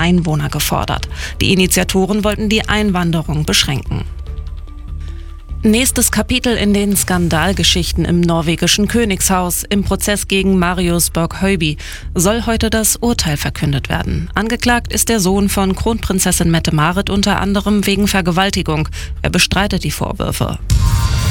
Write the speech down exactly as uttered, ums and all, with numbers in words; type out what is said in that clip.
Einwohner gefordert. Die Initiatoren wollten die Einwanderung beschränken. Nächstes Kapitel in den Skandalgeschichten im norwegischen Königshaus. Im Prozess gegen Marius Borg-Høiby soll heute das Urteil verkündet werden. Angeklagt ist der Sohn von Kronprinzessin Mette-Marit unter anderem wegen Vergewaltigung. Er bestreitet die Vorwürfe.